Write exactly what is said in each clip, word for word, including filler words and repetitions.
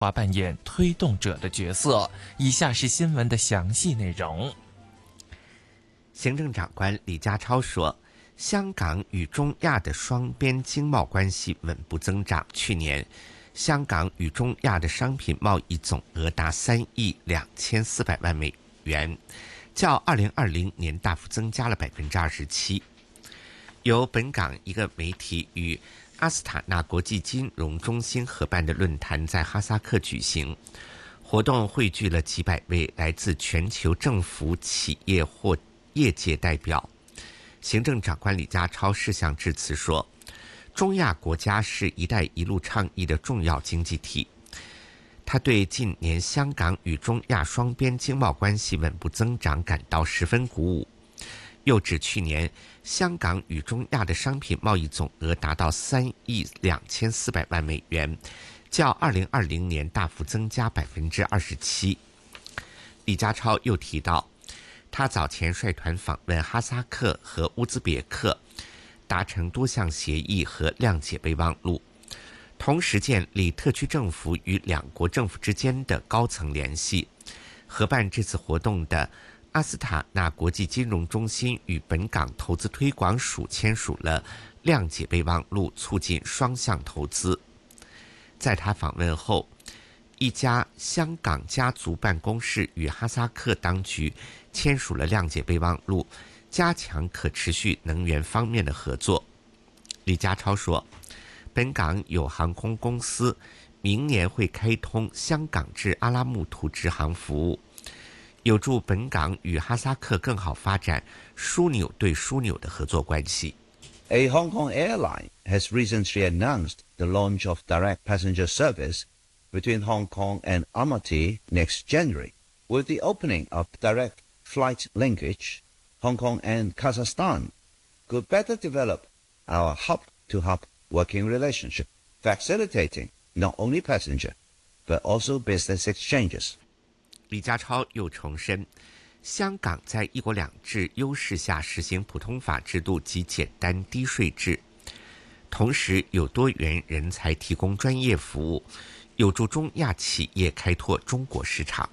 华扮演推动者的角色。以下是新闻的详细内容。 行政长官李家超说，香港与中亚的双边经贸关系稳步增长。去年，香港与中亚的商品贸易总额达三亿两千四百万美元，较二零二零年大幅增加了百分之二十七。由本港一个媒体与阿斯塔纳国际金融中心合办的论坛在哈萨克举行，活动汇聚了几百位来自全球政府、企业或业界代表。行政长官李家超事项致辞说，中亚国家是一带一路倡议的重要经济体。他对近年香港与中亚双边经贸关系稳步增长感到十分鼓舞，又指去年香港与中亚的商品贸易总额达到三亿两千四百万美元，较二零二零年大幅增加百分之二十七。李家超又提到，他早前率团访问哈萨克和乌兹别克，达成多项协议和谅解备忘录，同时建立特区政府与两国政府之间的高层联系。合办这次活动的阿斯塔纳国际金融中心与本港投资推广署签署了谅解备忘录，促进双向投资。在他访问后，一家香港家族办公室与哈萨克当局签署了谅解备忘录，加强可持续能源方面的合作。李家超说，本港有航空公司明年会开通香港至阿拉木图直航服务，有助本港与哈萨克更好发展枢纽对枢纽的合作关系。 A Hong Kong airline has recently announced the launch of direct passenger service between Hong Kong and Almaty next January. With the opening of direct flight linkage, Hong Kong and Kazakhstan could better develop our hub-to-hub working relationship, facilitating not only passenger, but also business exchanges. 李家超又重申，香港在一国两制优势下实行普通法制度及简单低税制，同时有多元人才提供专业服务，有助中亚企业开拓中国市场。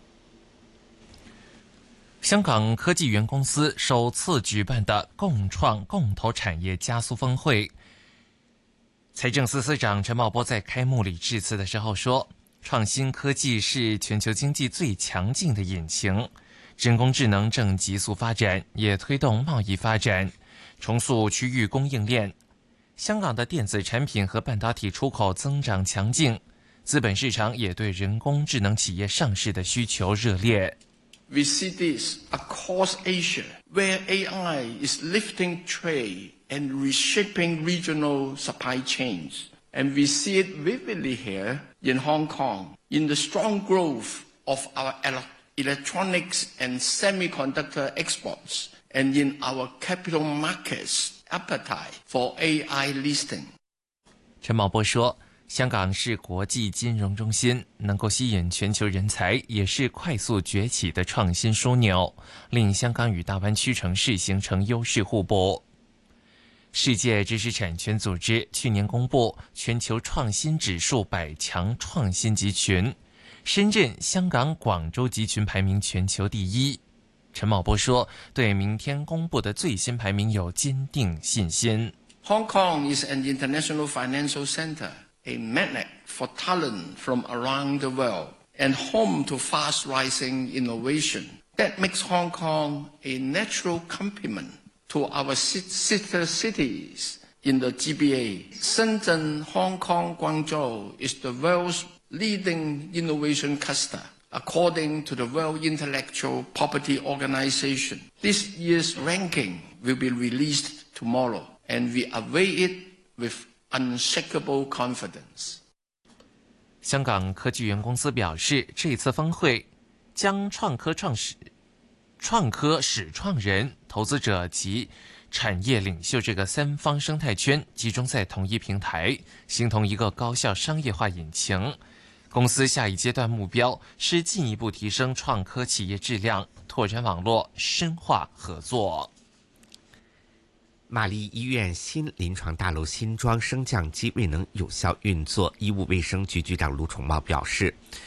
香港科技园公司首次举办的共创共投产业加速峰会，财政司司长陈茂波在开幕礼致辞的时候说，创新科技是全球经济最强劲的引擎，人工智能正急速发展，也推动贸易发展，重塑区域供应链。香港的电子产品和半导体出口增长强劲，资本市场也对人工智能企业上市的需求热烈。 We see this across Asia, where A I is lifting trade and reshaping regional supply chains. And we see it vividly here in Hong Kong, in the strong growth of our electronics and semiconductor exports, and in our capital markets appetite for A I listing. 陈茂波说，香港是国际金融中心，能够吸引全球人才，也是快速崛起的创新枢纽，令香港与大湾区城市形成优势互补。世界知识产权组织去年公布全球创新指数百强创新集群，深圳、香港、广州集群排名全球第一。陈茂波说，对明天公布的最新排名有坚定信心。 Hong Kong is an international financial center, a magnet for talent from around the world, and home to fast-rising innovation. That makes Hong Kong a natural complement to our sister cities in the G B A. Shenzhen, Hong Kong, Guangzhou is the world's leading innovation cluster, according to the World Intellectual Property Organization. This year's ranking will be released tomorrow, and we await it with unshakable confidence. 香港科技园公司表示，这次峰会将创科创始、创科始创人、投资者及产业领袖这个三方生态圈集中在同一平台，形同一个高效商业化引擎。公司下一阶段目标是进一步提升创科企业质量，拓展网络，深化合作。 玛丽医院新临床大楼新装升降机未能有效运作，医务卫生局局长卢宠茂表示，